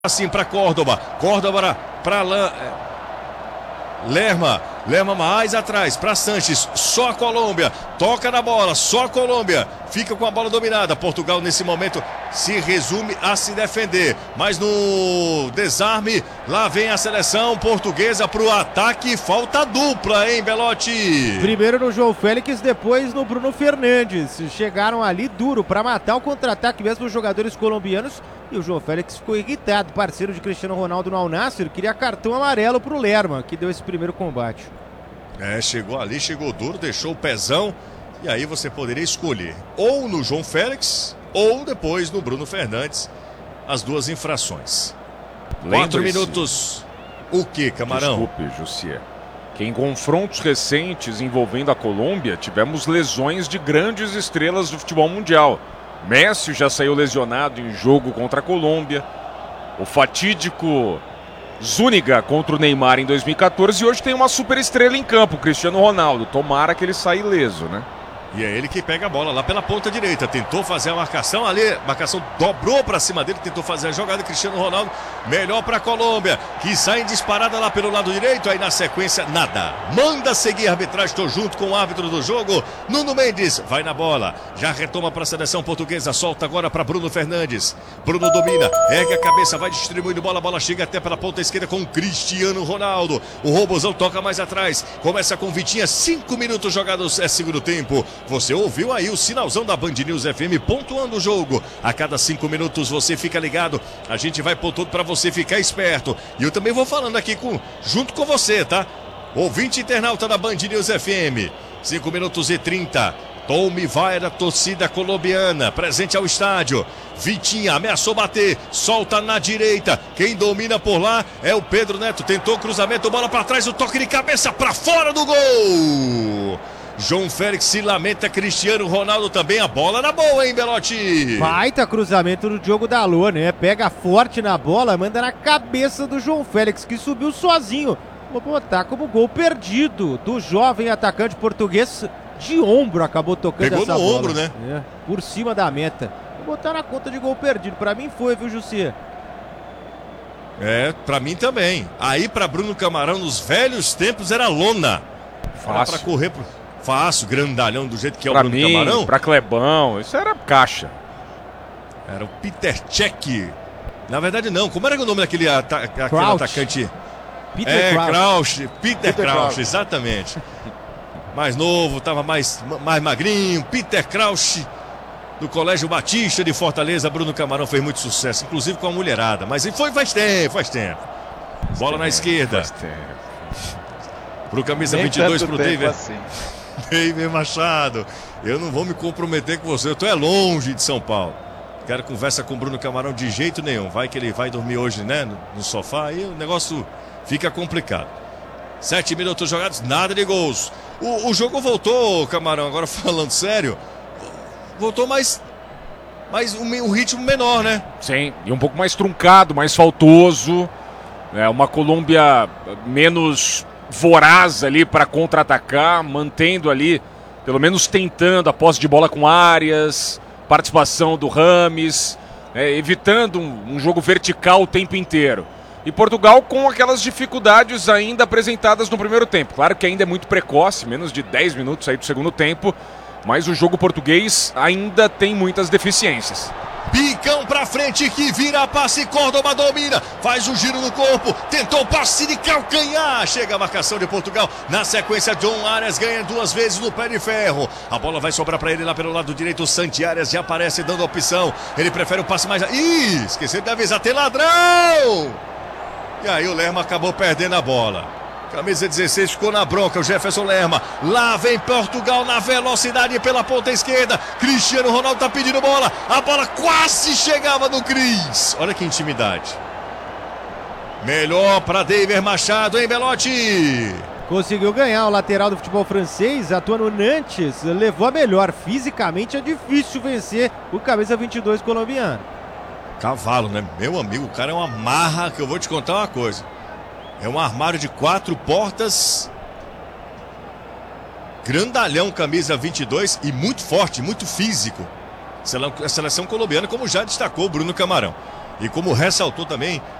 Assim para Córdoba. Córdoba para Lerma. Lerma mais atrás para Sanches. Só a Colômbia. Toca na bola. Só a Colômbia. Fica com a bola dominada. Portugal nesse momento se resume a se defender. Mas no desarme, lá vem a seleção portuguesa para o ataque. Falta dupla, hein, Belotti? Primeiro no João Félix, depois no Bruno Fernandes. Chegaram ali duro para matar o contra-ataque mesmo dos jogadores colombianos. E o João Félix ficou irritado, parceiro de Cristiano Ronaldo no Al Nassr, queria cartão amarelo pro Lerma, que deu esse primeiro combate. Chegou ali, chegou duro, deixou o pezão, e aí você poderia escolher ou no João Félix, ou depois no Bruno Fernandes, as duas infrações. 4 minutos. O que, Camarão? Desculpe, Jussier, que em confrontos recentes envolvendo a Colômbia, tivemos lesões de grandes estrelas do futebol mundial. Messi já saiu lesionado em jogo contra a Colômbia. O fatídico Zúñiga contra o Neymar em 2014. E hoje tem uma super estrela em campo, Cristiano Ronaldo. Tomara que ele saia ileso, né? E é ele que pega a bola lá pela ponta direita. Tentou fazer a marcação ali. A marcação dobrou para cima dele. Tentou fazer a jogada. Cristiano Ronaldo melhor para a Colômbia, que sai em disparada lá pelo lado direito. Aí na sequência, nada. Manda seguir a arbitragem. Estou junto com o árbitro do jogo. Nuno Mendes vai na bola. Já retoma para a seleção portuguesa. Solta agora para Bruno Fernandes. Bruno domina. Ergue a cabeça. Vai distribuindo bola. A bola chega até pela ponta esquerda com Cristiano Ronaldo. O Robozão toca mais atrás. Começa com Vitinha. 5 minutos jogados. É segundo tempo. Você ouviu aí o sinalzão da Band News FM pontuando o jogo. A cada 5 minutos você fica ligado. A gente vai pontuando para você ficar esperto. E eu também vou falando aqui junto com você, tá? Ouvinte internauta da Band News FM. 5 minutos e 30. Tome vai da torcida colombiana, presente ao estádio. Vitinha ameaçou bater, solta na direita. Quem domina por lá é o Pedro Neto. Tentou cruzamento, bola para trás, o toque de cabeça para fora do gol. João Félix se lamenta, Cristiano Ronaldo também, a bola na boa, hein, Belotti? Baita cruzamento do Diogo Dalot, né? Pega forte na bola, manda na cabeça do João Félix, que subiu sozinho. Vou botar como gol perdido do jovem atacante português. De ombro acabou tocando essa bola. Pegou no ombro, né? Por cima da meta. Vou botar na conta de gol perdido. Pra mim foi, viu, Jussier? Pra mim também. Aí pra Bruno Camarão, nos velhos tempos, era lona. Fácil. Pra correr pro... Fácil, grandalhão do jeito que é o pra Bruno mim, Camarão. Pra Clebão, isso era caixa. Era o Peter Cech. Na verdade não, como era o nome daquele atacante? Peter Crouch. Peter Crouch, exatamente. Mais novo, tava mais magrinho. Peter Crouch, do Colégio Batista de Fortaleza. Bruno Camarão fez muito sucesso, inclusive com a mulherada. Mas faz tempo. Bola na esquerda. Faz tempo. Pro camisa 22, pro David. Assim. David Machado. Eu não vou me comprometer com você. Eu tô longe de São Paulo. Quero conversa com o Bruno Camarão de jeito nenhum. Vai que ele vai dormir hoje, né? No sofá. Aí o negócio fica complicado. 7 minutos jogados, nada de gols. O jogo voltou, Camarão, agora falando sério. Voltou mais um ritmo menor, né? Sim, e um pouco mais truncado, mais faltoso. Uma Colômbia menos voraz ali para contra-atacar, mantendo ali, pelo menos tentando a posse de bola com Arias, participação do Rames, evitando um jogo vertical o tempo inteiro. E Portugal com aquelas dificuldades ainda apresentadas no primeiro tempo. Claro que ainda é muito precoce, menos de 10 minutos aí do segundo tempo, mas o jogo português ainda tem muitas deficiências. Picão pra frente que vira passe, Córdoba domina, faz um giro no corpo, tentou passe de calcanhar, chega a marcação de Portugal, na sequência John Arias ganha 2 vezes no pé de ferro, a bola vai sobrar pra ele lá pelo lado direito, o Santi Arias já aparece dando opção, ele prefere o passe mais... Ih, esqueceu de avisar, tem ladrão! E aí o Lerma acabou perdendo a bola. Camisa 16 ficou na bronca, o Jefferson Lerma. Lá vem Portugal na velocidade pela ponta esquerda. Cristiano Ronaldo tá pedindo bola. A bola quase chegava no Cris. Olha que intimidade. Melhor para David Machado, hein, Belotti? Conseguiu ganhar o lateral do futebol francês, atua no Nantes. Levou a melhor. Fisicamente é difícil vencer o camisa 22 colombiano. Cavalo, né? Meu amigo, o cara é uma marra que eu vou te contar uma coisa. É um armário de 4 portas. Grandalhão, camisa 22 e muito forte, muito físico. A seleção colombiana, como já destacou o Bruno Camarão. E como ressaltou também